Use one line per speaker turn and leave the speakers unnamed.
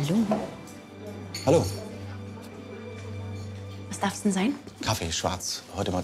Hallo.
Hallo.
Was darf's denn sein?
Kaffee, schwarz. Heute mal